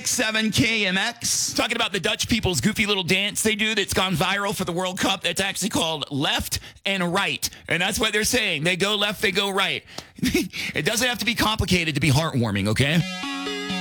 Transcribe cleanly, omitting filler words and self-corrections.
1067 KMX. Talking about the Dutch people's goofy little dance they do that's gone viral for the World Cup. That's actually called left and right. And that's what they're saying. They go left, they go right. It doesn't have to be complicated to be heartwarming, okay?